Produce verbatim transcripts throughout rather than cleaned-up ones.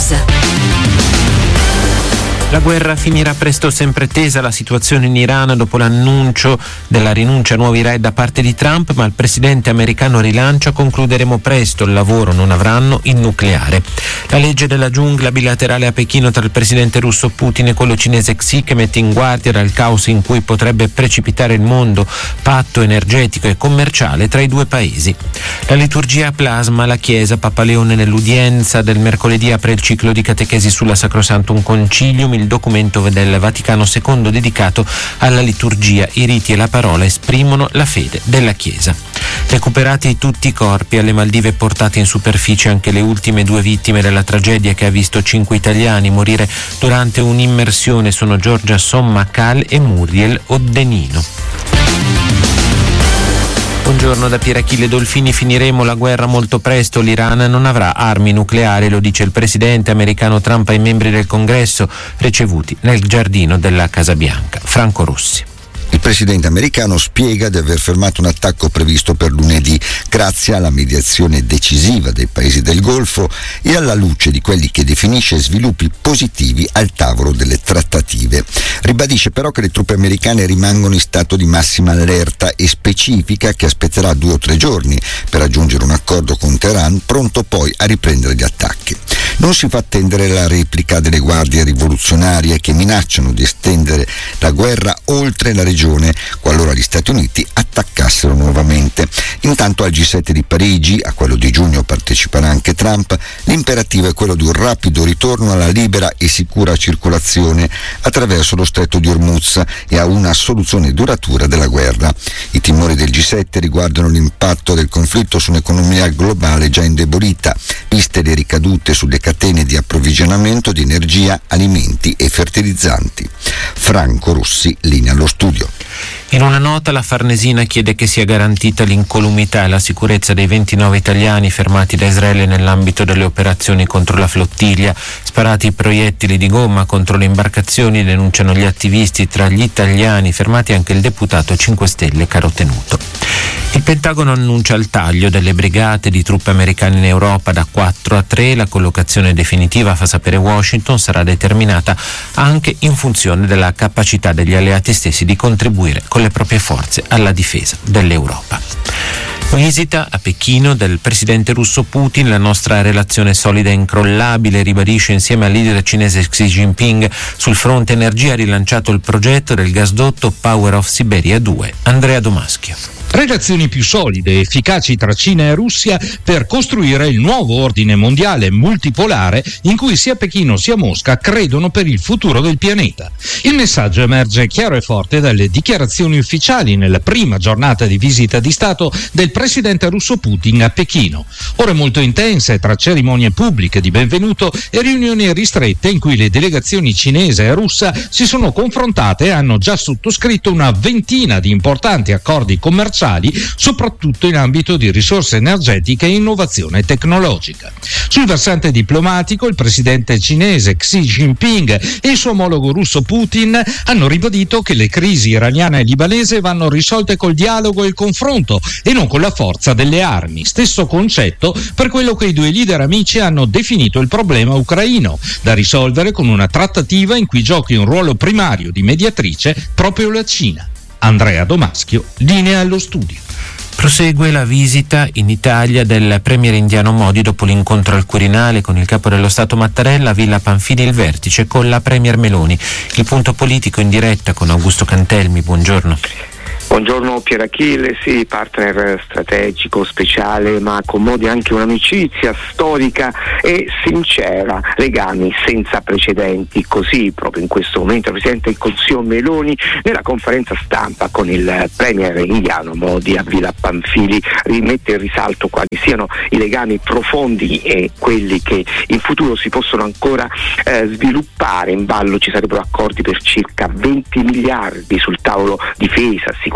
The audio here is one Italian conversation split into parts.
News. La guerra finirà presto sempre tesa la situazione in Iran dopo l'annuncio della rinuncia a nuovi raid da parte di Trump, ma il presidente americano rilancia: concluderemo presto il lavoro, non avranno il nucleare. La legge della giungla bilaterale a Pechino tra il presidente russo Putin e quello cinese Xi, che mette in guardia dal caos in cui potrebbe precipitare il mondo, patto energetico e commerciale tra i due paesi. La liturgia a plasma, la Chiesa, Papa Leone nell'udienza del mercoledì apre il ciclo di catechesi sulla Sacrosanctum Concilium, il documento del Vaticano secondo dedicato alla liturgia. I riti e la parola esprimono la fede della Chiesa. Recuperati tutti i corpi, alle Maldive portate in superficie anche le ultime due vittime della tragedia che ha visto cinque italiani morire durante un'immersione. Sono Giorgia Sommacal e Muriel Oddenino. Buongiorno da Pier Achille Dolfini. Finiremo la guerra molto presto, l'Iran non avrà armi nucleari, lo dice il presidente americano Trump ai membri del Congresso ricevuti nel giardino della Casa Bianca. Franco Rossi. Il presidente americano spiega di aver fermato un attacco previsto per lunedì grazie alla mediazione decisiva dei paesi del Golfo e alla luce di quelli che definisce sviluppi positivi al tavolo delle trattative. Ribadisce però che le truppe americane rimangono in stato di massima allerta e specifica che aspetterà due o tre giorni per raggiungere un accordo con Teheran, pronto poi a riprendere gli attacchi. Non si fa attendere la replica delle guardie rivoluzionarie che minacciano di estendere la guerra oltre la regione qualora gli Stati Uniti attaccassero nuovamente. Intanto al G sette di Parigi, a quello di giugno parteciperà anche Trump, l'imperativo è quello di un rapido ritorno alla libera e sicura circolazione attraverso lo stretto di Hormuz e a una soluzione duratura della guerra. I timori del G sette riguardano l'impatto del conflitto su un'economia globale già indebolita, viste le ricadute sulle catene di approvvigionamento di energia, alimenti e fertilizzanti. Franco Rossi, linea allo studio. In una nota la Farnesina chiede che sia garantita l'incolumità e la sicurezza dei ventinove italiani fermati da Israele nell'ambito delle operazioni contro la flottiglia. Sparati proiettili di gomma contro le imbarcazioni, denunciano gli attivisti. Tra gli italiani fermati anche il deputato cinque Stelle Carotenuto. Il Pentagono annuncia il taglio delle brigate di truppe americane in Europa da quattro a tre. La collocazione definitiva, fa sapere Washington, sarà determinata anche in funzione della capacità degli alleati stessi di contribuire con le proprie forze alla difesa dell'Europa. Visita a Pechino del presidente russo Putin. La nostra relazione solida e incrollabile, ribadisce insieme al leader cinese Xi Jinping. Sul fronte energia ha rilanciato il progetto del gasdotto Power of Siberia due. Andrea Domaschio. Relazioni più solide e efficaci tra Cina e Russia per costruire il nuovo ordine mondiale multipolare in cui sia Pechino sia Mosca credono per il futuro del pianeta. Il messaggio emerge chiaro e forte dalle dichiarazioni ufficiali nella prima giornata di visita di Stato del presidente russo Putin a Pechino. Ore molto intense tra cerimonie pubbliche di benvenuto e riunioni ristrette in cui le delegazioni cinese e russa si sono confrontate e hanno già sottoscritto una ventina di importanti accordi commerciali, soprattutto in ambito di risorse energetiche e innovazione tecnologica. Sul versante diplomatico, il presidente cinese Xi Jinping e il suo omologo russo Putin hanno ribadito che le crisi iraniana e libanese vanno risolte col dialogo e il confronto e non con la forza delle armi. Stesso concetto per quello che i due leader amici hanno definito il problema ucraino, da risolvere con una trattativa in cui giochi un ruolo primario di mediatrice proprio la Cina. Andrea Domaschio, linea allo studio. Prosegue la visita in Italia del premier indiano Modi dopo l'incontro al Quirinale con il capo dello Stato Mattarella. A Villa Pamphili il vertice con la premier Meloni. Il punto politico in diretta con Augusto Cantelmi. Buongiorno. Buongiorno Pier Achille, sì, partner strategico, speciale, ma con Modi anche un'amicizia storica e sincera, legami senza precedenti. Così proprio in questo momento il Presidente del Consiglio Meloni nella conferenza stampa con il premier indiano Modi a Villa Pamphili rimette in risalto quali siano i legami profondi e quelli che in futuro si possono ancora eh, sviluppare. In ballo ci sarebbero accordi per circa venti miliardi sul tavolo difesa, sicurezza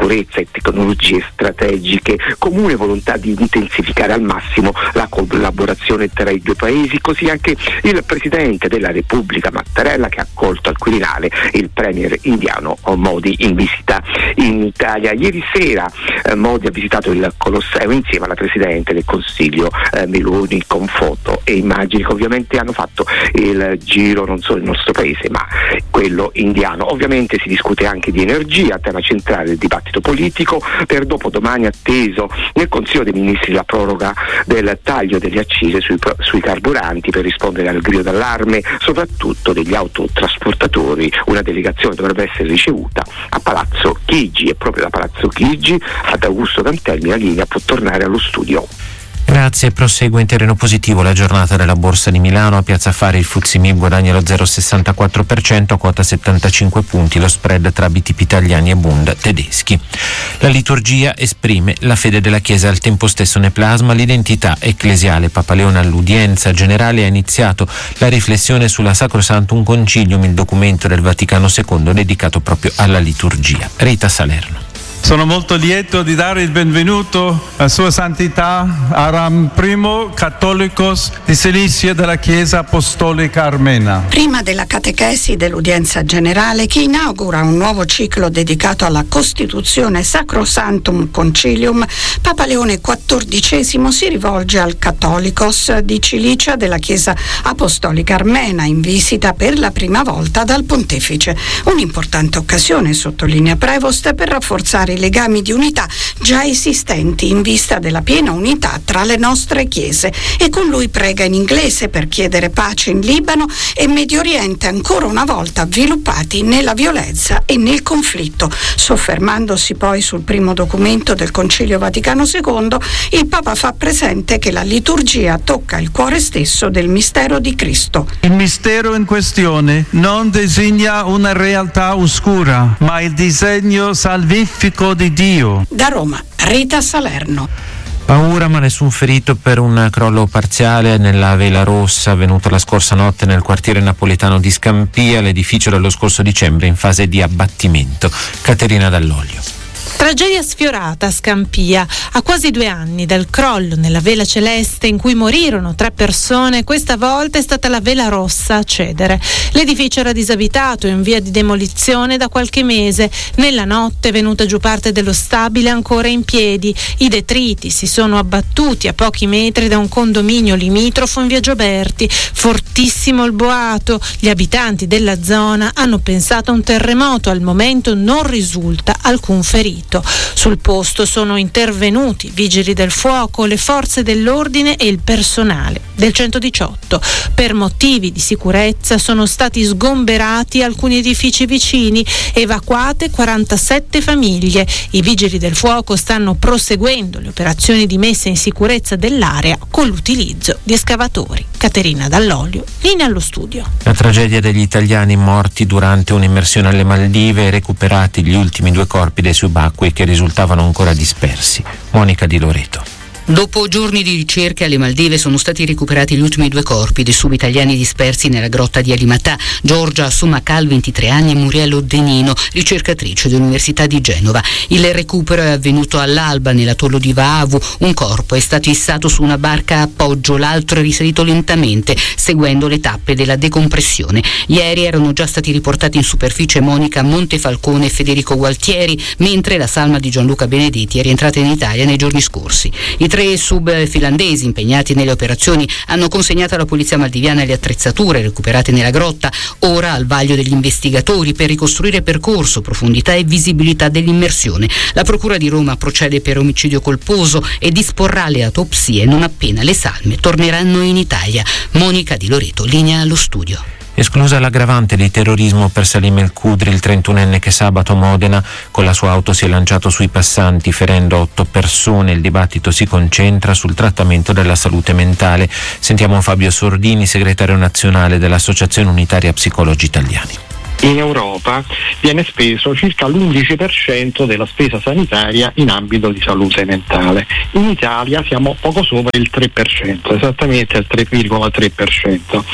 sicurezza e tecnologie strategiche, comune volontà di intensificare al massimo la collaborazione tra i due paesi, così anche il Presidente della Repubblica Mattarella, che ha accolto al Quirinale il premier indiano Modi in visita in Italia. Ieri sera eh, Modi ha visitato il Colosseo insieme alla Presidente del Consiglio eh, Meloni, con foto e immagini che ovviamente hanno fatto il giro non solo del nostro paese ma quello indiano. Ovviamente si discute anche di energia, tema centrale del dibattito politico. Per dopodomani atteso nel Consiglio dei Ministri la proroga del taglio delle accise sui, sui carburanti per rispondere al grido d'allarme soprattutto degli autotrasportatori. Una delegazione dovrebbe essere ricevuta a Palazzo Chigi e proprio da Palazzo Chigi ad Augusto Cantelmi la linea può tornare allo studio. Grazie, prosegue in terreno positivo la giornata della Borsa di Milano. A Piazza Affari il F T S E M I B guadagna lo zero virgola sessantaquattro per cento a quota settantacinque punti, lo spread tra B T P italiani e Bund tedeschi. La liturgia esprime la fede della Chiesa, al tempo stesso ne plasma l'identità ecclesiale. Papa Leone all'udienza generale ha iniziato la riflessione sulla Sacrosanctum Concilium, il documento del Vaticano secondo dedicato proprio alla liturgia. Rita Salerno. Sono molto lieto di dare il benvenuto a Sua Santità Aram I, Cattolicos di Cilicia della Chiesa Apostolica Armena. Prima della catechesi dell'udienza generale, che inaugura un nuovo ciclo dedicato alla Costituzione Sacrosanctum Concilium, Papa Leone quattordicesimo si rivolge al Cattolicos di Cilicia della Chiesa Apostolica Armena, in visita per la prima volta dal Pontefice. Un'importante occasione, sottolinea Prevost, per rafforzare i legami di unità già esistenti in vista della piena unità tra le nostre chiese, e con lui prega in inglese per chiedere pace in Libano e Medio Oriente, ancora una volta avviluppati nella violenza e nel conflitto. Soffermandosi poi sul primo documento del Concilio Vaticano secondo, il Papa fa presente che la liturgia tocca il cuore stesso del mistero di Cristo. Il mistero in questione non designa una realtà oscura, ma il disegno salvifico di Dio. Da Roma, Rita Salerno. Paura ma nessun ferito per un crollo parziale nella Vela Rossa avvenuto la scorsa notte nel quartiere napoletano di Scampia, l'edificio dello scorso dicembre in fase di abbattimento. Caterina Dall'Olio. Tragedia sfiorata a Scampia. A quasi due anni dal crollo nella Vela Celeste in cui morirono tre persone, questa volta è stata la Vela Rossa a cedere. L'edificio era disabitato, in via di demolizione da qualche mese. Nella notte è venuta giù parte dello stabile ancora in piedi. I detriti si sono abbattuti a pochi metri da un condominio limitrofo in via Gioberti. Fortissimo il boato. Gli abitanti della zona hanno pensato a un terremoto. Al momento non risulta alcun ferito. Sul posto sono intervenuti vigili del fuoco, le forze dell'ordine e il personale del centodiciotto. Per motivi di sicurezza sono stati sgomberati alcuni edifici vicini, evacuate quarantasette famiglie. I vigili del fuoco stanno proseguendo le operazioni di messa in sicurezza dell'area con l'utilizzo di escavatori. Caterina Dall'Olio, linea allo studio. La tragedia degli italiani morti durante un'immersione alle Maldive e recuperati gli ultimi due corpi dei subacquei che risultavano ancora dispersi. Monica Di Loreto. Dopo giorni di ricerche alle Maldive sono stati recuperati gli ultimi due corpi dei subitaliani dispersi nella grotta di Alimatà, Giorgia Sumacal, ventitré anni, e Muriello Denino, ricercatrice dell'Università di Genova. Il recupero è avvenuto all'alba nell'atollo di Vaavu. Un corpo è stato issato su una barca a appoggio, l'altro è risalito lentamente, seguendo le tappe della decompressione. Ieri erano già stati riportati in superficie Monica Montefalcone e Federico Gualtieri, mentre la salma di Gianluca Benedetti è rientrata in Italia nei giorni scorsi. I tre sub finlandesi impegnati nelle operazioni hanno consegnato alla polizia maldiviana le attrezzature recuperate nella grotta, ora al vaglio degli investigatori per ricostruire percorso, profondità e visibilità dell'immersione. La Procura di Roma procede per omicidio colposo e disporrà le autopsie non appena le salme torneranno in Italia. Monica Di Loreto, linea allo studio. Esclusa l'aggravante di terrorismo per Salim El Khudri, il trentunenne che sabato a Modena con la sua auto si è lanciato sui passanti ferendo otto persone. Il dibattito si concentra sul trattamento della salute mentale. Sentiamo Fabio Sordini, segretario nazionale dell'Associazione Unitaria Psicologi Italiani. In Europa viene speso circa l'undici per cento della spesa sanitaria in ambito di salute mentale. In Italia siamo poco sopra il tre per cento, esattamente il tre virgola tre per cento.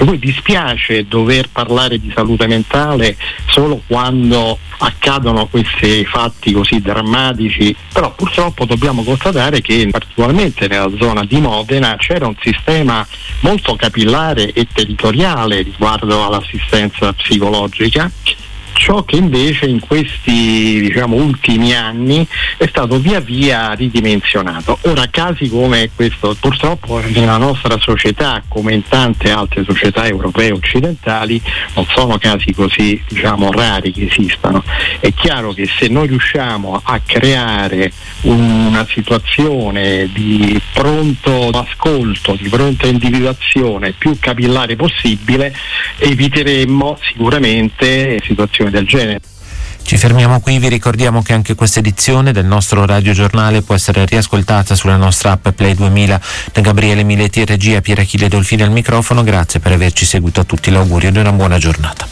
Per cui dispiace dover parlare di salute mentale solo quando accadono questi fatti così drammatici, però purtroppo dobbiamo constatare che particolarmente nella zona di Modena c'era un sistema molto capillare e territoriale riguardo all'assistenza psicologica, ciò che invece in questi diciamo ultimi anni è stato via via ridimensionato. Ora casi come questo purtroppo nella nostra società, come in tante altre società europee e occidentali, non sono casi così diciamo rari che esistano. È chiaro che se noi riusciamo a creare una situazione di pronto ascolto, di pronta individuazione più capillare possibile, eviteremmo sicuramente situazioni del genere. Ci fermiamo qui, vi ricordiamo che anche questa edizione del nostro radiogiornale può essere riascoltata sulla nostra app Play duemila. Da Gabriele Mileti in regia, Pier Achille Dolfini al microfono, grazie per averci seguito, a tutti l'augurio di una buona giornata.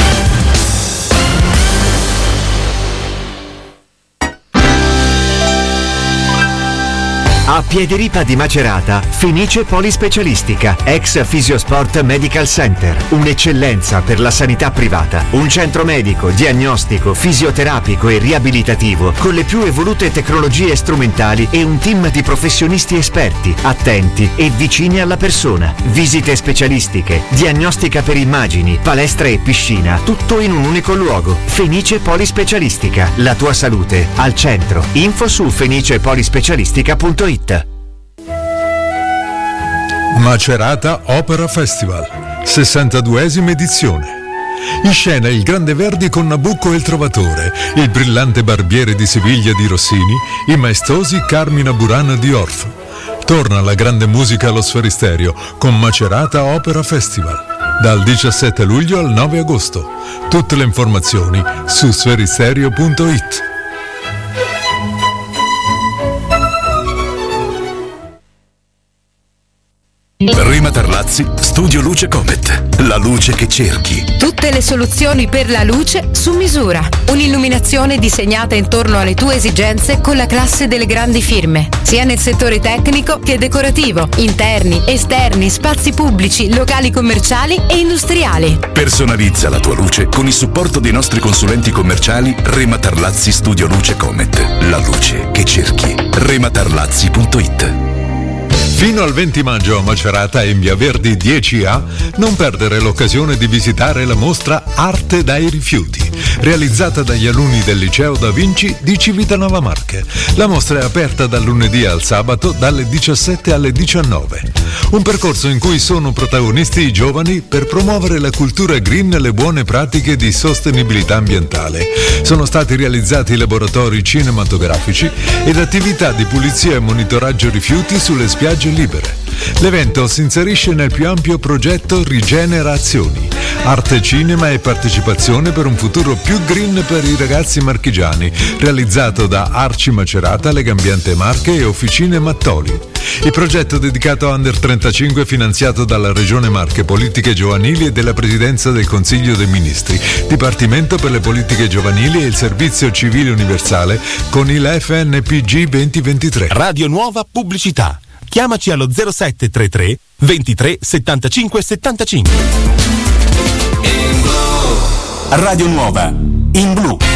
A Piediripa di Macerata, Fenice Polispecialistica, ex Fisiosport Medical Center, un'eccellenza per la sanità privata, un centro medico, diagnostico, fisioterapico e riabilitativo con le più evolute tecnologie strumentali e un team di professionisti esperti, attenti e vicini alla persona. Visite specialistiche, diagnostica per immagini, palestra e piscina, tutto in un unico luogo. Fenice Polispecialistica, la tua salute al centro. Info su fenicepolispecialistica punto it. Macerata Opera Festival, sessantaduesima edizione. In scena il Grande Verdi con Nabucco e il Trovatore, il brillante Barbiere di Siviglia di Rossini, i maestosi Carmina Burana di Orff. Torna la grande musica allo Sferisterio con Macerata Opera Festival, dal diciassette luglio al nove agosto. Tutte le informazioni su sferisterio punto it. Rema Tarlazzi, Studio Luce Comet. La luce che cerchi. Tutte le soluzioni per la luce su misura. Un'illuminazione disegnata intorno alle tue esigenze con la classe delle grandi firme, sia nel settore tecnico che decorativo, interni, esterni, spazi pubblici, locali commerciali e industriali. Personalizza la tua luce con il supporto dei nostri consulenti commerciali Rema Tarlazzi Studio Luce Comet. La luce che cerchi. rema tarlazzi punto it. Fino al venti maggio a Macerata in Via Verdi dieci A non perdere l'occasione di visitare la mostra Arte dai rifiuti, realizzata dagli alunni del Liceo Da Vinci di Civitanova Marche. La mostra è aperta dal lunedì al sabato dalle diciassette alle diciannove. Un percorso in cui sono protagonisti i giovani per promuovere la cultura green e le buone pratiche di sostenibilità ambientale. Sono stati realizzati laboratori cinematografici ed attività di pulizia e monitoraggio rifiuti sulle spiagge libere. L'evento si inserisce nel più ampio progetto Rigenerazioni, arte, cinema e partecipazione per un futuro più green per i ragazzi marchigiani, realizzato da Arci Macerata, Legambiente Marche e Officine Mattoli. Il progetto dedicato a Under trentacinque finanziato dalla Regione Marche, Politiche Giovanili e della Presidenza del Consiglio dei Ministri, Dipartimento per le Politiche Giovanili e il Servizio Civile Universale con il F N P G duemilaventitré. Radio Nuova Pubblicità. Chiamaci allo zero sette tre tre ventitré settantacinque settantacinque. Radio Nuova in blu.